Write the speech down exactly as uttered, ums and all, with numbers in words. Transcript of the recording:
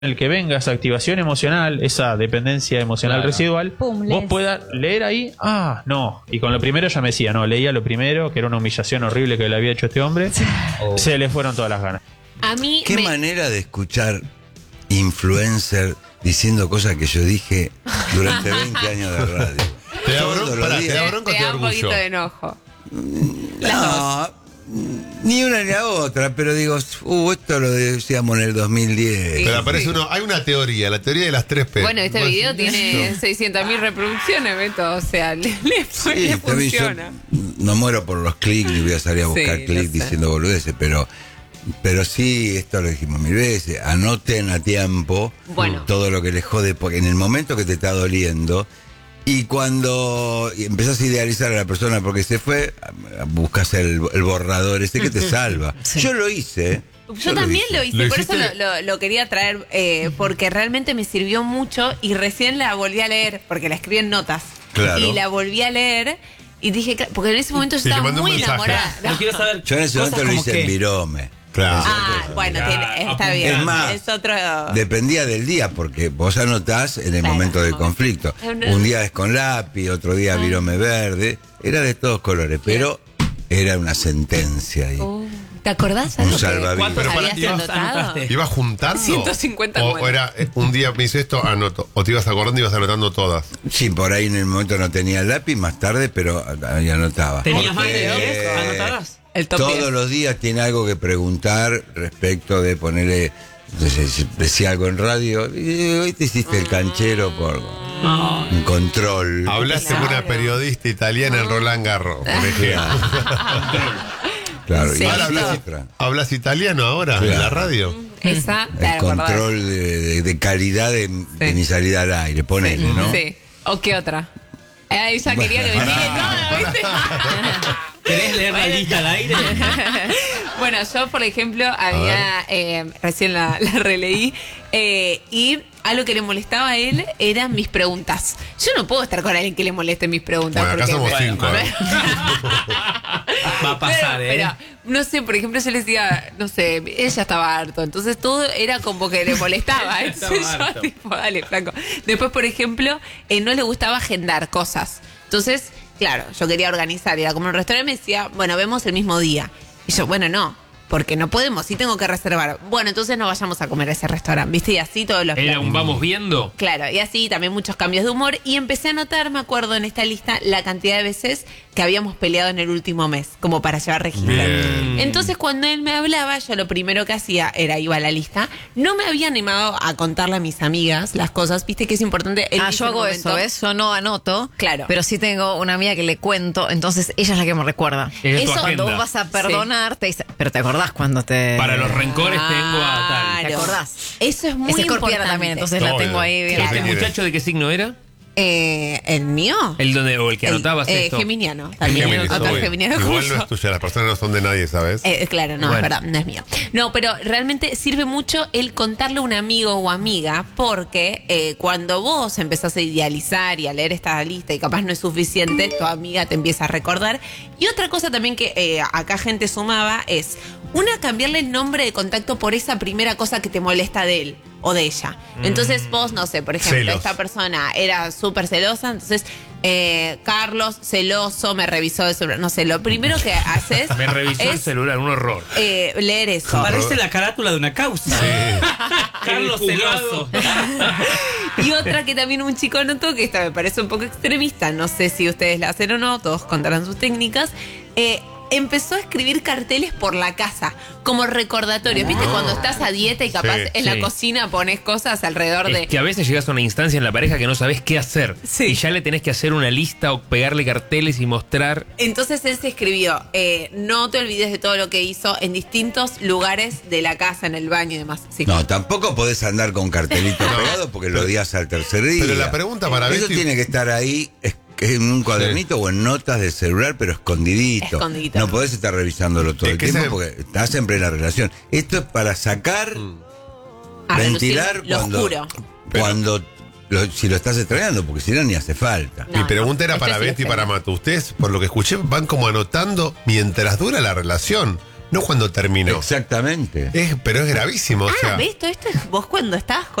el que venga esa activación emocional, esa dependencia emocional Claro. residual, Pum, vos lees. puedas leer ahí, ah, no. Y con lo primero ya me decía, no, leía lo primero, que era una humillación horrible que le había hecho este hombre. Oh. Se le fueron todas las ganas. A mí Qué me- manera de escuchar influencer diciendo cosas que yo dije durante veinte años de radio. Te da Todos bronca, los pará, te días. da bronca o te te da da un poquito orgullo. de enojo. No, ni una ni la otra, pero digo, uh, esto lo decíamos en el dos mil diez. Sí. Pero aparece uno, hay una teoría, la teoría de las tres P. Bueno, este video tiene seiscientas mil reproducciones, Beto. O sea, le, le, Sí, le también yo funciona. no muero por los clics ni voy a salir a Sí, buscar lo clics sé. diciendo boludeces, pero, pero sí, esto lo dijimos mil veces, anoten a tiempo Bueno. todo lo que les jode, porque en el momento que te está doliendo y cuando empezás a idealizar a la persona porque se fue, buscas el, el borrador ese que te salva. Yo lo hice. ¿eh? Yo también lo hice, ¿Lo por eso hiciste? lo, lo- lo quería traer, eh, porque realmente me sirvió mucho y recién la volví a leer, porque la escribí en notas. Claro. Y la volví a leer y dije, claro, porque en ese momento yo Y le estaba mandó un muy mensaje. enamorada. No quiero saber. Yo en ese cosas momento lo como hice que- en Virome. Claro. Ah, bueno, Ya, tiene- está apunté. bien. Es más, es otro. Dependía del día, porque vos anotás en el Claro, momento de no. conflicto. Es una- Un día es con lápiz, otro día virome verde. Era de todos colores, pero era una sentencia ahí. Oh, ¿te acordás? Un algo que salvavidas. ¿Cuántos Pero para habías ti vas- anotado? anotaste? ¿Ibas juntando? ciento cincuenta o, cuentas. o era eh, un día me hice esto, anoto. O te ibas acordando y ibas anotando todas. Sí, por ahí en el momento no tenía el lápiz, más tarde, pero ahí anotaba. ¿Tenías más Porque, de diez eh, anotadas? El top Todos diez. los días tiene algo que preguntar respecto de ponerle, no sé, si decía algo en radio, y hoy te hiciste el canchero por un control. Hablaste con una periodista italiana en Roland Garros, por ejemplo. Claro, Sí. y Ahora la hablas, otra, ¿Hablas italiano ahora en Claro. la radio? Esa, el te acordás. control de, de- de calidad de, de mi salida al aire, ponele, ¿no? Sí. ¿O qué otra? Ah, ella quería que me tire todo, ¿viste? ¿Querés leer la lista al aire? Bueno, yo, por ejemplo, había, eh, recién la, la releí, eh, y algo que le molestaba a él eran mis preguntas. Yo no puedo estar con alguien que le moleste mis preguntas. Bueno, acá porque somos me- cinco, ¿eh? Va a pasar, pero, ¿eh? pero, no sé, por ejemplo, yo le decía, no sé, ella estaba harto, entonces todo era como que le molestaba. Entonces Estaba yo, harto. tipo, dale, flaco. Después, por ejemplo, eh, no le gustaba agendar cosas. Entonces, claro, yo quería organizar, era como un restaurante, me decía, bueno, vemos el mismo día. Y yo, bueno, no, porque no podemos, sí tengo que reservar. Bueno, entonces no vayamos a comer a ese restaurante, ¿viste? Y así todos los Era planes. un vamos viendo. Claro, y así también muchos cambios de humor. Y empecé a notar, me acuerdo en esta lista, la cantidad de veces que habíamos peleado en el último mes, como para llevar registro. Bien. Entonces, cuando él me hablaba, yo lo primero que hacía era iba a la lista. No me había animado a contarle a mis amigas las cosas, viste que es importante. Él Ah, dice yo en hago un eso, momento- ¿ves? Yo no anoto. Claro. Pero sí tengo una amiga que le cuento, entonces ella es la que me recuerda. Es tu Eso cuando agenda. vos vas a perdonar, te dice, pero te acordás cuando te. Para los rencores tengo a tal. ¿Te Claro. acordás? Eso es muy Es escorpiana importante. también, entonces la Obvio. tengo ahí bien. Claro. ¿Este quiere? muchacho de qué signo era? Eh, ¿El mío? El donde o el que El, anotabas eh, esto. Geminiano. También. Géminis, Otro obvio. geminiano como Igual no yo. es tuya, las personas no son de nadie, ¿sabes? Eh, claro, no, Bueno. es verdad, no es mío. No, pero realmente sirve mucho el contarle a un amigo o amiga, porque eh, cuando vos empezás a idealizar y a leer esta lista y capaz no es suficiente, tu amiga te empieza a recordar. Y otra cosa también que eh, acá gente sumaba es, una, cambiarle el nombre de contacto por esa primera cosa que te molesta de él o de ella. Entonces vos, no sé, por ejemplo, Celos. esta persona era súper celosa, entonces eh, Carlos, celoso, me revisó el celular. No sé, lo primero que haces Me revisó el es celular, un horror. eh, leer eso. Parece la carátula de una causa. Carlos Celoso. Y otra que también un chico notó, que esta me parece un poco extremista, no sé si ustedes la hacen o no, todos contarán sus técnicas, eh, empezó a escribir carteles por la casa, como recordatorios. ¿Viste? Cuando estás a dieta y capaz Sí, en sí. la cocina pones cosas alrededor de... Es que a veces llegas a una instancia en la pareja que no sabes qué hacer. Sí. Y ya le tenés que hacer una lista o pegarle carteles y mostrar. Entonces él se escribió, eh, no te olvides de todo lo que hizo en distintos lugares de la casa, en el baño y demás. Sí. No, tampoco podés andar con cartelitos pegados porque lo odias al tercer día. Pero la pregunta para Eso Betty- tiene que estar ahí es- en un cuadernito o en notas del celular, pero escondidito. Escondidito. No podés estar revisándolo todo Es el que tiempo ese- porque estás en plena relación. Esto es para sacar, A relucir ventilar lo cuando, oscuro. cuando lo- si lo estás extrañando, porque si no ni hace falta. No, Mi pregunta era esto para sí es Betty y para feo. Matu. Ustedes, por lo que escuché, van como anotando mientras dura la relación. no cuando terminó. Exactamente. Es, pero es gravísimo. o Ah, sea, ¿ves? Todo esto es vos cuando estabas